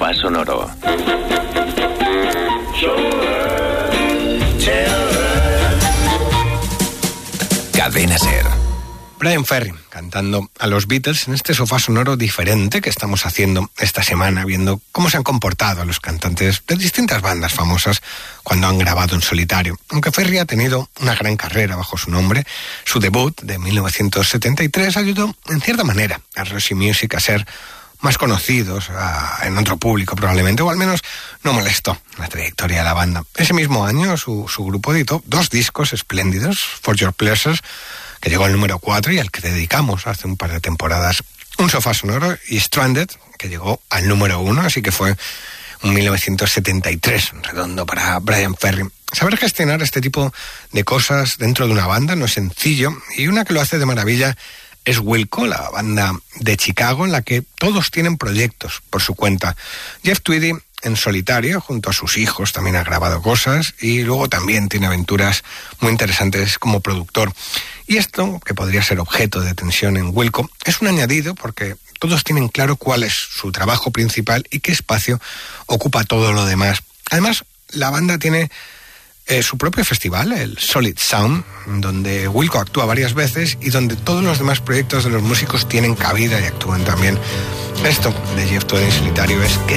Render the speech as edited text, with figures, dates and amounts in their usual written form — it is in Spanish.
Sofá Sonoro. Cadena Ser. Bryan Ferry cantando a los Beatles en este sofá sonoro diferente que estamos haciendo esta semana, viendo cómo se han comportado los cantantes de distintas bandas famosas cuando han grabado en solitario. Aunque Ferry ha tenido una gran carrera bajo su nombre, su debut de 1973 ayudó en cierta manera a Roxy Music a ser más conocidos en otro público probablemente, o al menos no molestó la trayectoria de la banda. Ese mismo año su grupo editó 2 discos espléndidos, For Your Pleasures, que llegó al número 4 y al que dedicamos hace un par de temporadas un sofá sonoro, y Stranded, que llegó al número 1, así que fue un 1973 redondo para Bryan Ferry. Saber gestionar este tipo de cosas dentro de una banda no es sencillo, y una que lo hace de maravilla es Wilco, la banda de Chicago en la que todos tienen proyectos por su cuenta. Jeff Tweedy en solitario, junto a sus hijos, también ha grabado cosas y luego también tiene aventuras muy interesantes como productor. Y esto, que podría ser objeto de tensión en Wilco, es un añadido porque todos tienen claro cuál es su trabajo principal y qué espacio ocupa todo lo demás. Además, la banda tiene su propio festival, el Solid Sound, donde Wilco actúa varias veces y donde todos los demás proyectos de los músicos tienen cabida y actúan también. Esto de Jeff Tweedy en solitario es que